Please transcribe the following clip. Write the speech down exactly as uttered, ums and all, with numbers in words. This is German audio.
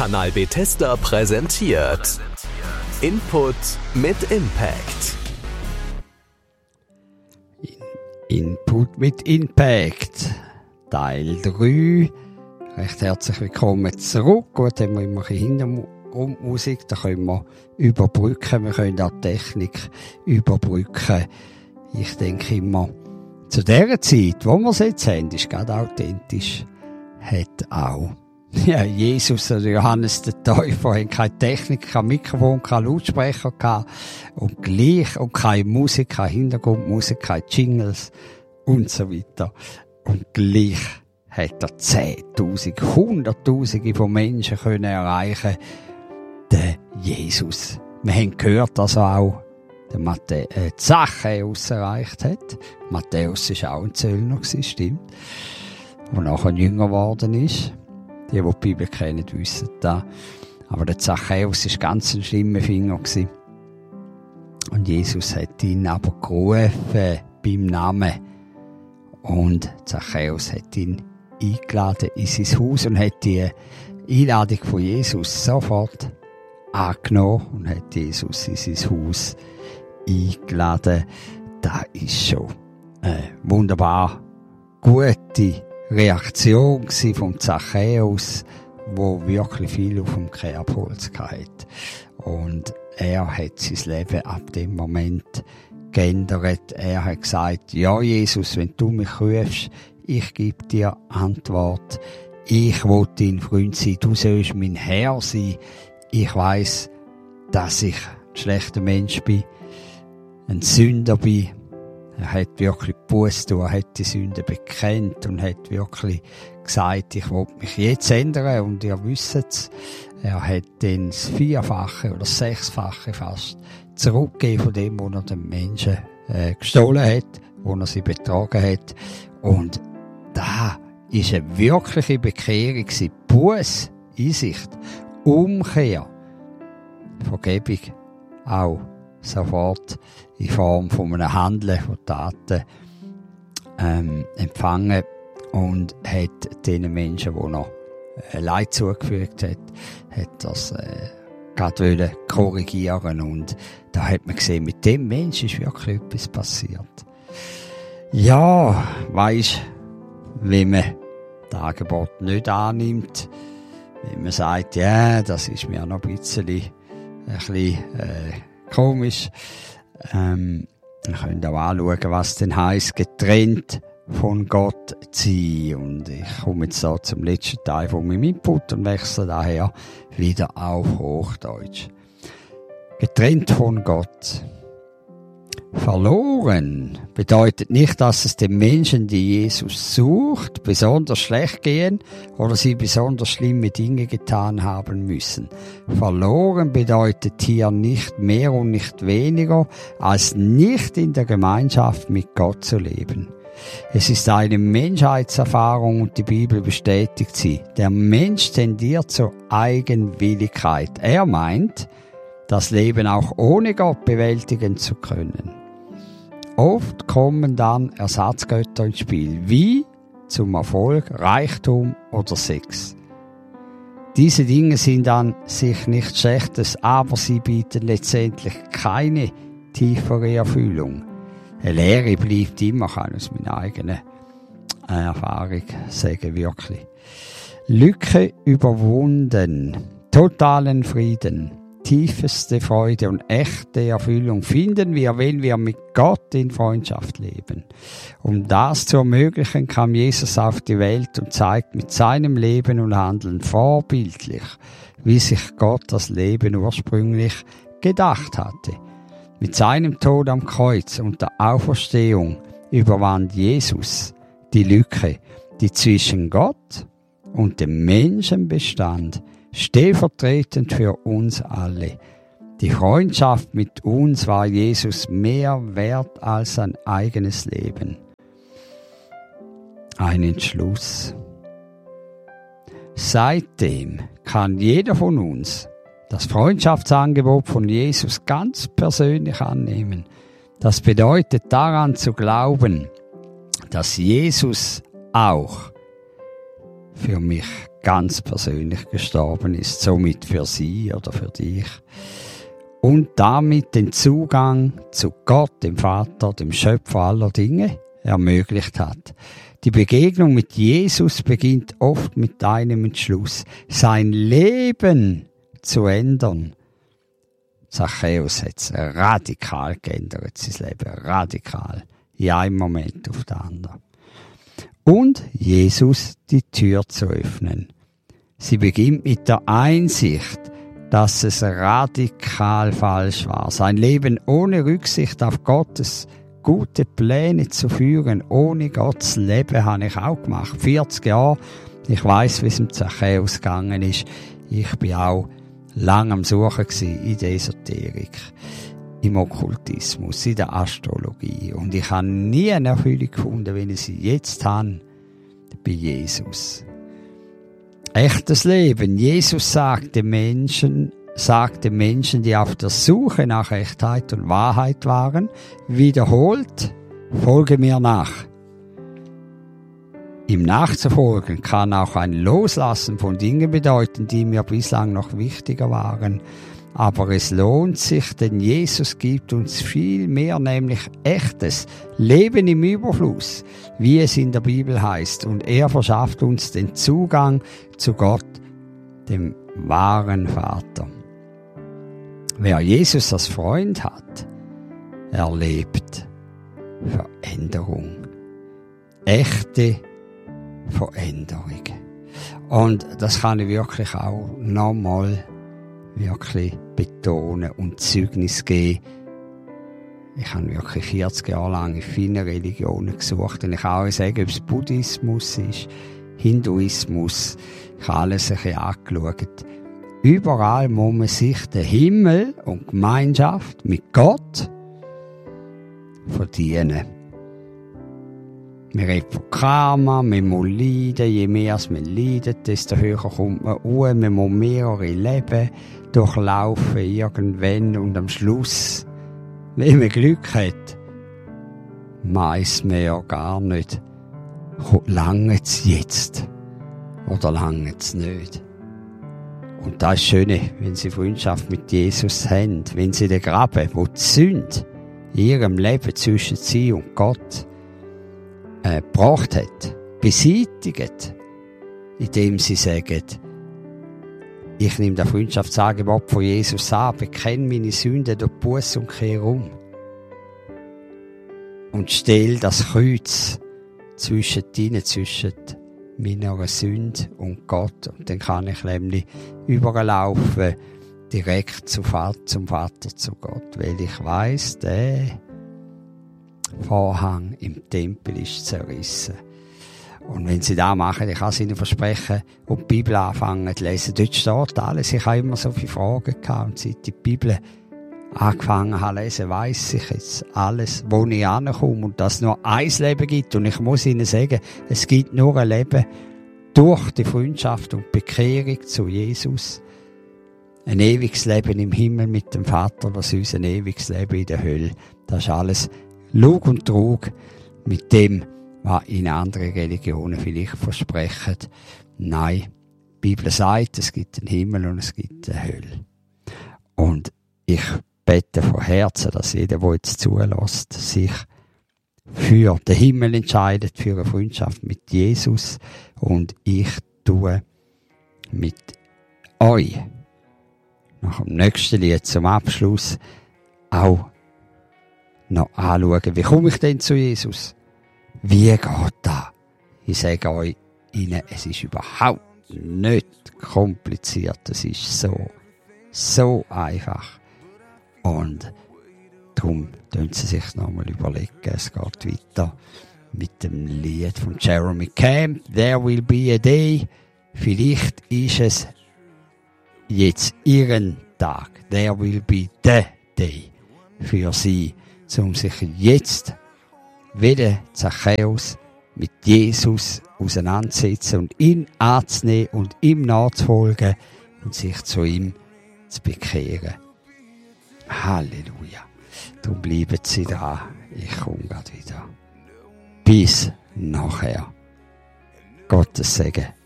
Kanal Bethesda präsentiert Input mit Impact. Input mit Impact, Teil drei. Recht herzlich willkommen zurück. Gut, haben wir immer ein bisschen Hintergrundmusik, da können wir überbrücken, wir können auch Technik überbrücken. Ich denke immer, zu dieser Zeit, wo wir es jetzt haben, ist gerade authentisch, hat auch ja, Jesus oder Johannes der Täufer haben keine Technik, kein Mikrofon, kein Lautsprecher gehabt und gleich und keine Musik, keine Hintergrundmusik, keine Jingles und so weiter. Und gleich hat er Zehntausend, Hunderttausende von Menschen können erreichen, den Jesus. Wir haben gehört, dass er auch den Matthä- äh, Zachäus erreicht hat. Matthäus war auch ein Zöllner, stimmt. Der nachher jünger geworden ist. Die, die die Bibel kennen, wissen das. Aber der Zachäus war ganz ein schlimmer Finger. Und Jesus hat ihn aber gerufen beim Namen. Und Zachäus hat ihn eingeladen in sein Haus und hat die Einladung von Jesus sofort angenommen und hat Jesus in sein Haus eingeladen. Das ist schon eine wunderbar gute Reaktion vom Zachäus, wo wirklich viel auf dem Kerbholz hatte. Und er hat sein Leben ab dem Moment geändert. Er hat gesagt, ja Jesus, wenn du mich rufst, ich gebe dir Antwort. Ich will dein Freund sein, du sollst mein Herr sein. Ich weiss, dass ich ein schlechter Mensch bin, ein Sünder bin. Er hat wirklich Buße getan, er hat die Sünde bekennt und hat wirklich gesagt, ich will mich jetzt ändern. Und ihr wisst es, er hat dann das Vierfache oder das Sechsfache fast zurückgegeben von dem, was er den Menschen äh, gestohlen hat, wo er sie betrogen hat. Und da ist eine wirkliche Bekehrung, Buße, Einsicht, Umkehr, Vergebung auch sofort in Form von einem Handeln, von Taten ähm, empfangen und hat den Menschen, die noch äh, Leid zugefügt hat, hat das äh, gerade korrigieren. Und da hat man gesehen, mit dem Menschen ist wirklich etwas passiert. Ja, weisst, wenn man das Angebot nicht annimmt, wenn man sagt, ja, das ist mir noch ein bisschen, ein bisschen äh, komisch. Ähm, wir können auch anschauen, was denn heisst, getrennt von Gott zu sein. Und ich komme jetzt so zum letzten Teil von meinem Input und wechsle daher wieder auf Hochdeutsch. Getrennt von Gott. Verloren bedeutet nicht, dass es den Menschen, die Jesus sucht, besonders schlecht gehen oder sie besonders schlimme Dinge getan haben müssen. Verloren bedeutet hier nicht mehr und nicht weniger, als nicht in der Gemeinschaft mit Gott zu leben. Es ist eine Menschheitserfahrung und die Bibel bestätigt sie. Der Mensch tendiert zur Eigenwilligkeit. Er meint, das Leben auch ohne Gott bewältigen zu können. Oft kommen dann Ersatzgötter ins Spiel, wie zum Erfolg, Reichtum oder Sex. Diese Dinge sind an sich nichts Schlechtes, aber sie bieten letztendlich keine tiefere Erfüllung. Eine Lehre bleibt immer, kann ich aus meiner eigenen Erfahrung sagen, wirklich. Lücke überwunden, totalen Frieden. Tiefste Freude und echte Erfüllung finden wir, wenn wir mit Gott in Freundschaft leben. Um das zu ermöglichen, kam Jesus auf die Welt und zeigt mit seinem Leben und Handeln vorbildlich, wie sich Gott das Leben ursprünglich gedacht hatte. Mit seinem Tod am Kreuz und der Auferstehung überwand Jesus die Lücke, die zwischen Gott und dem Menschen bestand, stellvertretend für uns alle. Die Freundschaft mit uns war Jesus mehr wert als sein eigenes Leben. Ein Entschluss. Seitdem kann jeder von uns das Freundschaftsangebot von Jesus ganz persönlich annehmen. Das bedeutet daran zu glauben, dass Jesus auch für mich ganz persönlich gestorben ist, somit für sie oder für dich. Und damit den Zugang zu Gott, dem Vater, dem Schöpfer aller Dinge, ermöglicht hat. Die Begegnung mit Jesus beginnt oft mit einem Entschluss, sein Leben zu ändern. Zachäus hat es radikal geändert, sein Leben radikal, in einem Moment auf den anderen. Und Jesus die Tür zu öffnen. Sie beginnt mit der Einsicht, dass es radikal falsch war, sein Leben ohne Rücksicht auf Gottes gute Pläne zu führen. Ohne Gottes Leben habe ich auch gemacht. vierzig Jahre. Ich weiss, wie es dem Zachäus gegangen ist. Ich bin auch lang am Suchen gewesen in der Esoterik, im Okkultismus, in der Astrologie. Und ich habe nie eine Erfüllung gefunden, wie ich sie jetzt habe, bei Jesus. Echtes Leben. Jesus sagt den Menschen, sagt den Menschen, die auf der Suche nach Echtheit und Wahrheit waren, wiederholt, folge mir nach. Ihm nachzufolgen kann auch ein Loslassen von Dingen bedeuten, die mir bislang noch wichtiger waren. Aber es lohnt sich, denn Jesus gibt uns viel mehr, nämlich echtes Leben im Überfluss, wie es in der Bibel heißt. Und er verschafft uns den Zugang zu Gott, dem wahren Vater. Wer Jesus als Freund hat, erlebt Veränderung. Echte Veränderung. Und das kann ich wirklich auch nochmal wirklich betonen und Zeugnis geben. Ich habe wirklich vierzig Jahre lang in vielen Religionen gesucht und ich kann auch sagen, ob es Buddhismus ist, Hinduismus, ich habe alles ein bisschen angeschaut. Überall muss man sich den Himmel und Gemeinschaft mit Gott verdienen. Wir reden von Karma, man muss leiden, je mehr man leidet, desto höher kommt man hoch, man muss mehrere Leben durchlaufen irgendwann und am Schluss, wenn man Glück hat, weiss man ja gar nicht, lange es jetzt oder lange es nicht. Und das ist das Schöne, wenn Sie Freundschaft mit Jesus haben, wenn Sie den Graben, wo die Sünde in Ihrem Leben zwischen Sie und Gott äh, gebracht hat, beseitigt, indem Sie sagen, ich nehme das Freundschaftsangebot von Jesus an, bekenne meine Sünden durch Busse und kehre um. Und stelle das Kreuz zwischen ihnen, zwischen meiner Sünde und Gott. Und dann kann ich nämlich überlaufen, direkt zum Vater, zum Vater, zu Gott. Weil ich weiss, der Vorhang im Tempel ist zerrissen. Und wenn sie das machen, ich kann es ihnen versprechen, und die Bibel anfangen zu lesen, dort steht alles. Ich habe immer so viele Fragen gehabt, und seit ich die Bibel angefangen habe zu lesen, weiss ich jetzt alles, wo ich ankomme, und dass es nur ein Leben gibt. Und ich muss ihnen sagen, es gibt nur ein Leben durch die Freundschaft und Bekehrung zu Jesus. Ein ewiges Leben im Himmel mit dem Vater, was uns ein ewiges Leben in der Hölle. Das ist alles Lug und Trug mit dem, was in anderen Religionen vielleicht versprechen. Nein, die Bibel sagt, es gibt einen Himmel und es gibt eine Hölle. Und ich bete von Herzen, dass jeder, der jetzt zulässt, sich für den Himmel entscheidet, für eine Freundschaft mit Jesus. Und ich tue mit euch nach dem nächsten Lied zum Abschluss auch noch anschauen, wie komme ich denn zu Jesus? Wie geht das? Ich sage euch, Ihnen, es ist überhaupt nicht kompliziert. Es ist so, so einfach. Und darum tun Sie sich nochmal überlegen. Es geht weiter mit dem Lied von Jeremy Camp, There Will Be a Day. Vielleicht ist es jetzt Ihren Tag. There will be the day für Sie, um sich jetzt wieder Zachäus mit Jesus auseinandersetzen und ihn anzunehmen und ihm nachzufolgen und sich zu ihm zu bekehren. Halleluja. Darum bleiben Sie da. Ich komme gerade wieder. Bis nachher. Gottes Segen.